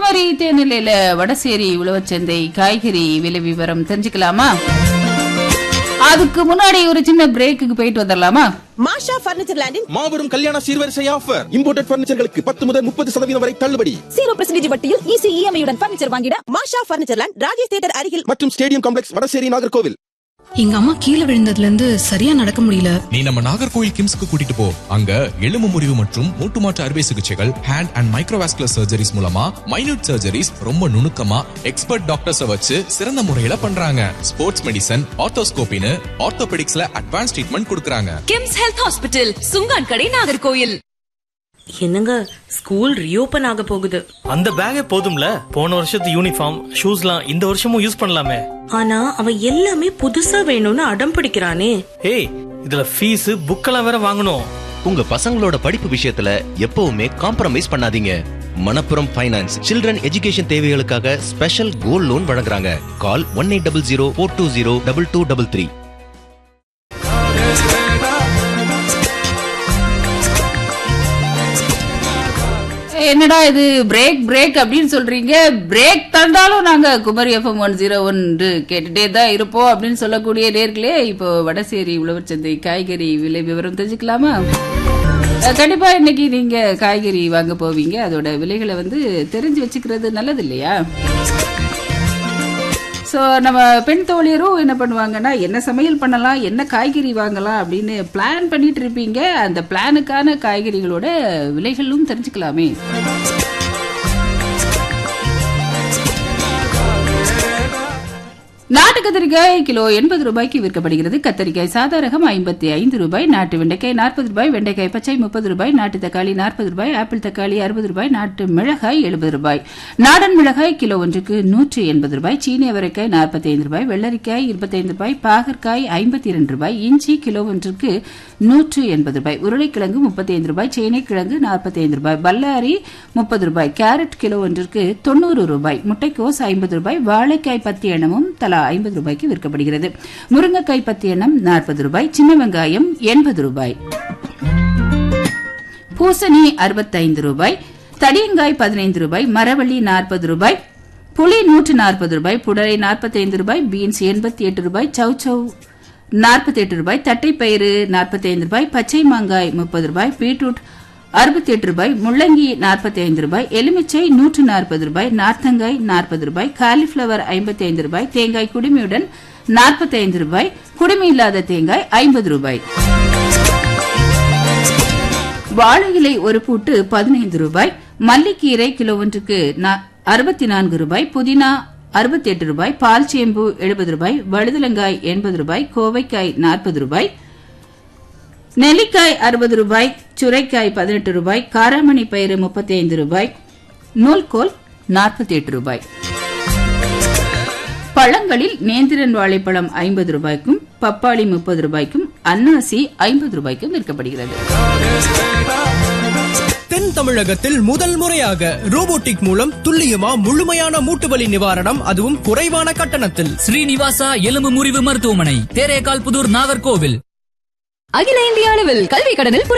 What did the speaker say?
குமரி தேனிலையில வடசேரி உழவச்சந்தை காய்கறி விலை விவரம் தெரிஞ்சுக்கலாமா? அதுக்கு முன்னாடி ஒரு சின்ன பிரேக்குக்கு போயிட்டு வந்துடலாமா? மாஷா பர்னிச்சர் லேண்டின் மாபெரும் கல்யாண சீர்வரிசை ஆஃபர். இம்போர்ட்டட் பர்னிச்சர்களுக்கு 10 முதல் 30% வரை தள்ளுபடி. 0% வட்டியில் ஈஸி இஎம்ஐயுடன் பர்னிச்சர் வாங்கிட மாஷா பர்னிச்சர் லேண்ட், ராஜேஷ் தியேட்டர் அருகில் மற்றும் ஸ்டேடியம் காம்ப்ளெக்ஸ், வடசேரி, நாகர்கோவில். எங்க அம்மா கீழே விழுந்ததுல இருந்து சரியா நடக்க முடியல. நீ நம்ம நாகர்கோவில் கிம்ஸ்க்கு கூட்டிட்டு போ. அங்க எலும்பு முறிவு மற்றும் மூட்டு மாற்று அறுவை சிகிச்சைகள், ஹேண்ட் அண்ட் மைக்ரோவாஸ்குலர் சர்ஜரிஸ் மூலமா மைனூட் சர்ஜரிஸ் ரொம்ப நுணுக்கமா எக்ஸ்பர்ட் டாக்டர்ஸ வச்சு சிறந்த முறையில பண்றாங்க. ஸ்போர்ட்ஸ் மெடிசன், ஆர்த்தோஸ்கோபின்னு ஆர்த்தோபெடிக்ஸ்ல அட்வான்ஸ் ட்ரீட்மெண்ட் கொடுக்கறாங்க. கிம்ஸ் ஹெல்த் ஹாஸ்பிடல், சுங்கான் கடை, நாகர்கோவில். என்னங்க ஸ்கூல் ரீஓபன் ஆக போகுது. அந்த பேக்கே போதும்ல, போன வருஷத்து யூனிஃபார்ம் ஷூஸ்லாம் இந்த வருஷமும் யூஸ் பண்ணலாமே. ஆனா அவன் எல்லாமே புதுசா வேணும்னு அடம் பிடிக்கிறானே. ஏய், இதுல ஃபீஸ் புக்கெல்லாம் வேற வாங்கணும். உங்க பசங்களோட படிப்பு விஷயத்துல எப்பவுமே காம்ப்ரமைஸ் பண்ணாதீங்க. மணப்புரம் ஃபைனான்ஸ் சில்ட்ரன் எஜுகேஷன் தேவைகளுக்காக ஸ்பெஷல் கோல்ட் லோன் வழங்குறாங்க. கால் 1800-420-2233. என்னடா இது பிரேக் பிரேக் அப்படின்னு சொல்றீங்க? பிரேக் தந்தாலும் நாங்க குமரி FM 101 கேட்டுட்டே தான் இருப்போம் அப்படின்னு சொல்லக்கூடிய நேர்களே, இப்போ வடசேரி உழவச்சந்தை காய்கறி விலை விவரம் தெரிஞ்சுக்கலாமா? கண்டிப்பா இன்னைக்கு நீங்க காய்கறி வாங்க போவீங்க, அதோட விலைகளை தெரிஞ்சு வச்சுக்கிறது நல்லது இல்லையா? ஸோ நம்ம பெண் தோழியரும் என்ன பண்ணுவாங்கன்னா, என்ன சமையல் பண்ணலாம், என்ன காய்கறி வாங்கலாம் அப்படின்னு பிளான் பண்ணிட்டு இருப்பீங்க. அந்த பிளானுக்கான காய்கறிகளோட விலைகளும் தெரிஞ்சுக்கலாமே. நாட்டு கத்திரிக்காய் கிலோ 80 ரூபாய்க்கு விற்கப்படுகிறது. கத்திரிக்காய் சாதா ரகம் 55 ரூபாய், நாட்டு வெண்டைக்காய் 40 ரூபாய், வெண்டைக்காய் பச்சை 30 ரூபாய், நாட்டு தக்காளி 40 ரூபாய், ஆப்பிள் தக்காளி 60 ரூபாய், நாட்டு மிளகாய் 70 ரூபாய், நாடன் மிளகாய் கிலோ ஒன்றுக்கு 180 ரூபாய், சீனி அவரைக்காய் 45 ரூபாய், வெள்ளரிக்காய் 25 ரூபாய், பாகற்காய் 52 ரூபாய், இஞ்சி கிலோ ஒன்றுக்கு 180 ரூபாய், உருளைக்கிழங்கு 35 ரூபாய், சேனைக்கிழங்கு 45 ரூபாய், பல்லாரி 30 ரூபாய், கேரட் கிலோ ஒன்றுக்கு 90 ரூபாய், முட்டைக்கோஸ் 50 ரூபாய், வாழைக்காய் 10 எண்ணமும் தலா 50 ரூபாய்க்கு விற்கப்படுகிறது. முருங்கைக்காய் 10 எண்ணம் 40 ரூபாய், சின்ன வெங்காயம் 80 ரூபாய், பூசணி 65 ரூபாய், தடியங்காய் 15 ரூபாய், மரவள்ளி 40 ரூபாய், புளி 140 ரூபாய், புடலை 45 ரூபாய், பீன்ஸ் 88 ரூபாய், சௌச்சௌ 48 ரூபாய், தட்டைப்பயிறு 45 ரூபாய், பச்சை மாங்காய் 30 ரூபாய், பீட்ரூட் 68 ரூபாய், முள்ளங்கி 45 ரூபாய், எலுமிச்சை 140 ரூபாய், நார்த்தங்காய் 40 ரூபாய், காலிஃபிளவர் 55 ரூபாய், தேங்காய் குடுமியுடன் 45 ரூபாய், குடுமி இல்லாத தேங்காய் 50 ரூபாய், வாழை இலை ஒரு பூட்டு 15 ரூபாய், மல்லிக்கீரை கிலோ ஒன்றுக்கு 64 ரூபாய், புதினா 68 ரூபாய், பால் சேம்பு 70 ரூபாய், வழுதலங்காய் 80 ரூபாய், கோவைக்காய் 40 ரூபாய், நெல்லிக்காய் 60 ரூபாய், சுரைக்காய் 18 ரூபாய், காராமணி பயிறு 35 ரூபாய், நூல்கோல் 48 ரூபாய். பழங்களில் நேந்திரன் வாழைப்பழம் 50 ரூபாய்க்கும், பப்பாளி 30 ரூபாய்க்கும், அன்னாசி 50 ரூபாய்க்கும் விற்கப்படுகிறது. தென் தமிழகத்தில் முதல் முறையாக ரோபோட்டிக் மூலம் துல்லியமா முழுமையான மூட்டுவலி நிவாரணம், அதுவும் குறைவான கட்டணத்தில். ஸ்ரீனிவாசா எலும்பு முறிவு மருத்துவமனை, தேரேகால் புதூர், நாகர்கோவில். அகில இந்திய அளவில் கல்வி கடனில்